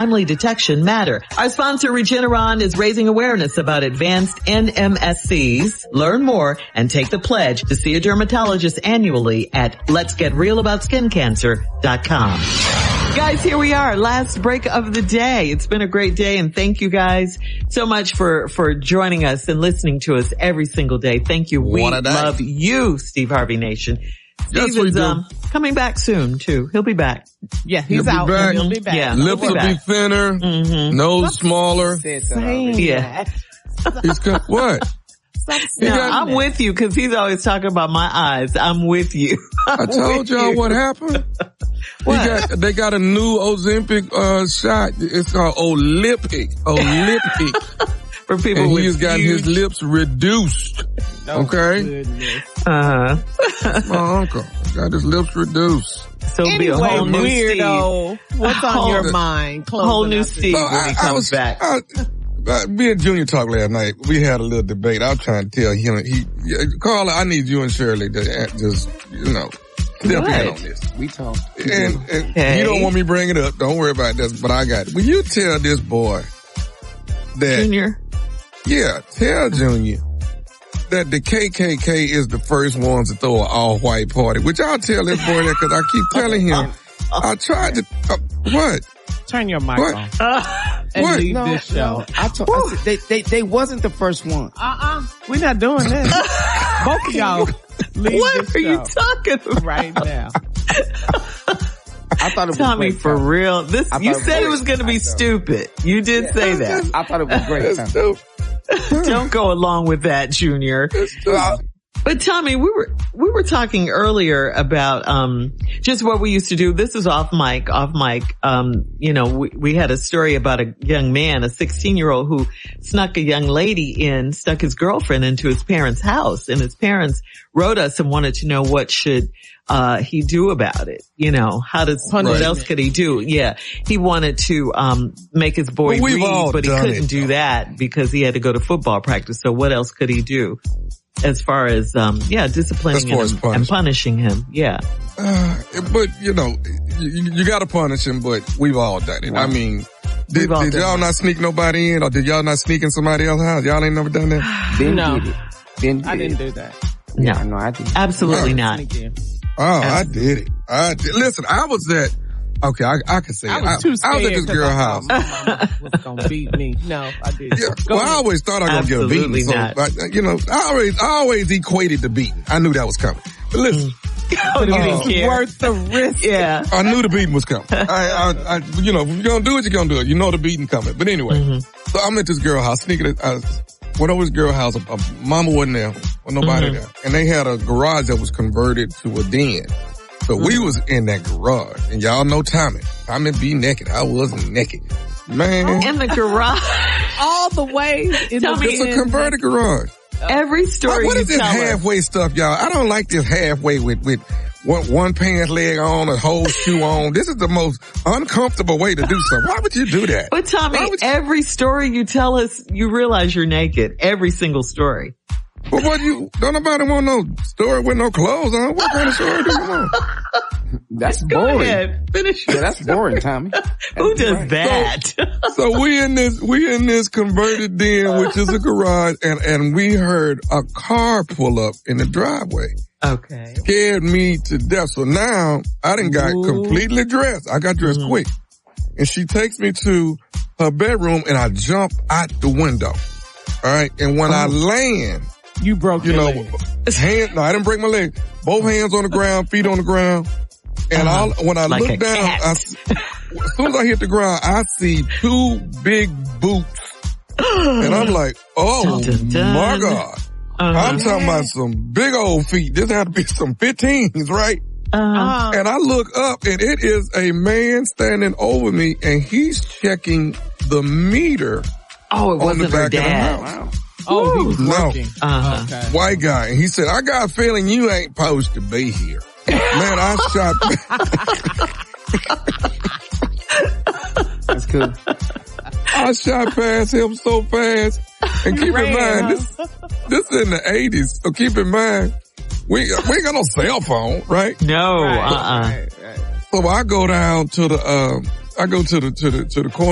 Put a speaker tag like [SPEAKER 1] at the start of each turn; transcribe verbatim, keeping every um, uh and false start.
[SPEAKER 1] timely detection matter. Our sponsor, Regeneron, is raising awareness about advanced N M S Cs. Learn more and take the pledge to see a dermatologist annually at lets get real about skin cancer dot com. Guys, here we are, last break of the day. It's been a great day, and thank you guys so much for, for joining us and listening to us every single day. Thank you. We love you, Steve Harvey Nation.
[SPEAKER 2] Yes,
[SPEAKER 1] Steve
[SPEAKER 2] we
[SPEAKER 1] is
[SPEAKER 2] do.
[SPEAKER 1] um, coming back soon, too. He'll be back.
[SPEAKER 3] Yeah, he's
[SPEAKER 2] He'll be
[SPEAKER 3] out.
[SPEAKER 2] back.
[SPEAKER 3] He'll be back.
[SPEAKER 1] Yeah.
[SPEAKER 2] Lips
[SPEAKER 1] We'll
[SPEAKER 2] will
[SPEAKER 1] be
[SPEAKER 2] be
[SPEAKER 1] back.
[SPEAKER 2] thinner,
[SPEAKER 1] Mm-hmm.
[SPEAKER 2] nose smaller.
[SPEAKER 3] Said so
[SPEAKER 4] Same.
[SPEAKER 3] already.
[SPEAKER 1] Yeah.
[SPEAKER 2] He's co- what?
[SPEAKER 3] Stop
[SPEAKER 1] No,
[SPEAKER 3] saying
[SPEAKER 1] I'm
[SPEAKER 3] that.
[SPEAKER 1] with you because he's always talking about my eyes. I'm with you.
[SPEAKER 2] I told y'all what happened. He got, they got a new Ozempic uh, shot. It's called Olympic. Olympic.
[SPEAKER 1] For people
[SPEAKER 2] And
[SPEAKER 1] with
[SPEAKER 2] he's got
[SPEAKER 1] huge,
[SPEAKER 2] his lips reduced.
[SPEAKER 3] Oh,
[SPEAKER 2] Okay?
[SPEAKER 3] goodness.
[SPEAKER 1] uh-huh.
[SPEAKER 2] My uncle got his lips reduced.
[SPEAKER 1] So it'll be a
[SPEAKER 3] Anyway,
[SPEAKER 1] whole new Steve.
[SPEAKER 3] weirdo, what's on
[SPEAKER 1] Whole-
[SPEAKER 3] your mind? Closing
[SPEAKER 1] Whole new
[SPEAKER 3] out this-
[SPEAKER 1] Steve
[SPEAKER 2] So
[SPEAKER 1] when he comes back.
[SPEAKER 2] I, uh, me and Junior talked last night. We had a little debate. I was trying to tell him, he, yeah, Carla, I need you and Shirley to uh, just, you know, step in
[SPEAKER 1] What?
[SPEAKER 2] on this.
[SPEAKER 3] We talk.
[SPEAKER 2] And, and
[SPEAKER 1] Okay.
[SPEAKER 2] you don't want me to bring it up. Don't worry about this, but I got it. Will you tell this boy that,
[SPEAKER 1] Junior.
[SPEAKER 2] yeah, tell Junior that the K K K is the first ones to throw an all-white party, which I'll tell this boy that because I keep telling him, I tried to, uh, what?
[SPEAKER 3] Turn your mic
[SPEAKER 2] What?
[SPEAKER 3] on
[SPEAKER 1] Uh,
[SPEAKER 3] and
[SPEAKER 2] What?
[SPEAKER 3] leave
[SPEAKER 4] No,
[SPEAKER 3] this show.
[SPEAKER 4] no. I told, I said, they, they, they wasn't the first one.
[SPEAKER 3] Uh-uh. We're not doing this. Both of y'all leave
[SPEAKER 1] what
[SPEAKER 3] this
[SPEAKER 1] are you
[SPEAKER 3] show
[SPEAKER 1] talking about?
[SPEAKER 3] right now.
[SPEAKER 4] I thought it was
[SPEAKER 1] Tommy,
[SPEAKER 4] great.
[SPEAKER 1] for
[SPEAKER 4] Tommy.
[SPEAKER 1] real. This,
[SPEAKER 4] I
[SPEAKER 1] you
[SPEAKER 4] thought it
[SPEAKER 1] said it
[SPEAKER 4] was
[SPEAKER 1] was going to be
[SPEAKER 4] great.
[SPEAKER 1] stupid. You did say that.
[SPEAKER 4] I thought it was great.
[SPEAKER 2] That's
[SPEAKER 4] Tommy.
[SPEAKER 2] dope.
[SPEAKER 1] Don't go along with that, Junior.
[SPEAKER 4] Well,
[SPEAKER 1] But Tommy, we were, we were talking earlier about, um, just what we used to do. This is off mic, off mic. Um, you know, we, we had a story about a young man, a sixteen year old who snuck a young lady in, stuck his girlfriend into his parents' house, and his parents wrote us and wanted to know what should, uh, he do about it. You know, how does, what
[SPEAKER 3] Punishment.
[SPEAKER 1] else could he do? Yeah. He wanted to, um, make his boy
[SPEAKER 2] Well, we've all
[SPEAKER 1] read, but he
[SPEAKER 2] done
[SPEAKER 1] couldn't
[SPEAKER 2] it,
[SPEAKER 1] do
[SPEAKER 2] though.
[SPEAKER 1] that because he had to go to football practice. So what else could he do? As far as, um, yeah, disciplining
[SPEAKER 2] As far as
[SPEAKER 1] him
[SPEAKER 2] punishment.
[SPEAKER 1] and punishing him. Yeah.
[SPEAKER 2] Uh, but you know, you, you gotta punish him, but we've all done it. I mean, did,
[SPEAKER 1] We've all
[SPEAKER 2] did
[SPEAKER 1] done
[SPEAKER 2] y'all
[SPEAKER 1] it.
[SPEAKER 2] not sneak nobody in, or did y'all not sneak in somebody else's house? Y'all ain't never done that?
[SPEAKER 4] Ben
[SPEAKER 3] No.
[SPEAKER 4] did it. Ben did
[SPEAKER 3] I didn't
[SPEAKER 4] it.
[SPEAKER 3] do that.
[SPEAKER 1] No,
[SPEAKER 4] I know I did.
[SPEAKER 1] absolutely not.
[SPEAKER 3] Sneak in.
[SPEAKER 2] Oh, I did it. I did. Listen, I was at, okay, I, I can say
[SPEAKER 3] I
[SPEAKER 2] it.
[SPEAKER 3] was too scared.
[SPEAKER 2] I was at this
[SPEAKER 3] 'cause
[SPEAKER 2] girl
[SPEAKER 3] I
[SPEAKER 2] house.
[SPEAKER 3] thought my mama was gonna beat me. No, I didn't.
[SPEAKER 2] Yeah,
[SPEAKER 3] Go
[SPEAKER 2] well, I
[SPEAKER 3] ahead.
[SPEAKER 2] always thought I was gonna get a
[SPEAKER 1] Absolutely
[SPEAKER 2] beating. So,
[SPEAKER 1] not.
[SPEAKER 2] I, you know, I always, I always equated the beating. I knew that was coming. But listen,
[SPEAKER 1] Oh, you
[SPEAKER 2] Uh,
[SPEAKER 1] didn't care.
[SPEAKER 3] Worth the risk.
[SPEAKER 1] Yeah.
[SPEAKER 2] I knew the beating was coming. I, I, I, you know, if you're gonna do it, you're gonna do it. You know the beating coming. But anyway,
[SPEAKER 1] Mm-hmm.
[SPEAKER 2] so I'm at this girl house, sneaking. I went over this girl house. A, a mama wasn't there, was nobody
[SPEAKER 1] Mm-hmm.
[SPEAKER 2] there, and they had a garage that was converted to a den. So we
[SPEAKER 1] Mm-hmm.
[SPEAKER 2] was in that garage, and y'all know Tommy. Tommy be naked. I wasn't naked, man.
[SPEAKER 1] In the garage.
[SPEAKER 3] All the way in
[SPEAKER 1] Tell
[SPEAKER 3] the
[SPEAKER 1] me-
[SPEAKER 2] It's a
[SPEAKER 3] bin.
[SPEAKER 2] converted garage.
[SPEAKER 1] Every story
[SPEAKER 2] What
[SPEAKER 1] you
[SPEAKER 2] is this
[SPEAKER 1] tell us.
[SPEAKER 2] halfway stuff, y'all? I don't like this halfway with with one, one pants leg on, a whole shoe on. This is the most uncomfortable way to do something. Why would you do that?
[SPEAKER 1] But Tommy,
[SPEAKER 2] Why would you-
[SPEAKER 1] every story you tell us, you realize you're naked. Every single story.
[SPEAKER 2] But what you, don't nobody want no story with no clothes on. What kind of story do you want?
[SPEAKER 4] That's
[SPEAKER 1] Go
[SPEAKER 4] boring.
[SPEAKER 1] ahead. Finish.
[SPEAKER 4] Yeah, that's boring, Tommy.
[SPEAKER 1] Who does
[SPEAKER 4] right.
[SPEAKER 1] that?
[SPEAKER 2] So we in this, we in this converted den, which is a garage, and, and we heard a car pull up in the driveway.
[SPEAKER 1] Okay.
[SPEAKER 2] Scared me to death. So now I done got
[SPEAKER 3] Ooh.
[SPEAKER 2] completely dressed. I got dressed quick. And she takes me to her bedroom and I jump out the window. All right. And when I land,
[SPEAKER 3] You broke
[SPEAKER 2] you
[SPEAKER 3] your
[SPEAKER 2] know,
[SPEAKER 3] leg.
[SPEAKER 2] hand, no, I didn't break my leg. Both hands on the ground, feet on the ground. And
[SPEAKER 1] Uh-huh.
[SPEAKER 2] all, when I
[SPEAKER 1] Like a
[SPEAKER 2] look down,
[SPEAKER 1] cat.
[SPEAKER 2] I, s- as soon as I hit the ground, I see two big boots. And I'm like, oh
[SPEAKER 1] Dun, dun, dun.
[SPEAKER 2] my God.
[SPEAKER 1] Uh-huh.
[SPEAKER 2] I'm talking about some big old feet. This had to be some fifteens, right?
[SPEAKER 1] Uh-huh.
[SPEAKER 3] Uh,
[SPEAKER 2] And I look up and it is a man standing over me and he's checking the meter.
[SPEAKER 1] Oh, it
[SPEAKER 2] on the
[SPEAKER 1] wasn't her
[SPEAKER 2] back of the
[SPEAKER 1] dad.
[SPEAKER 2] house.
[SPEAKER 4] Wow.
[SPEAKER 3] oh, he was
[SPEAKER 2] No.
[SPEAKER 3] working.
[SPEAKER 1] Uh-huh.
[SPEAKER 3] Okay.
[SPEAKER 2] White guy. And he said, I got a feeling you ain't supposed to be here. Man, I shot,
[SPEAKER 4] That's cool.
[SPEAKER 2] I shot past him so fast. And keep in
[SPEAKER 3] Ran,
[SPEAKER 2] mind, this, this is in the eighties. So keep in mind, we, we ain't got no cell phone, right?
[SPEAKER 1] No,
[SPEAKER 3] Right,
[SPEAKER 1] uh-uh.
[SPEAKER 3] right, right.
[SPEAKER 2] So I go down to the, um, I go to the, to the, to the corner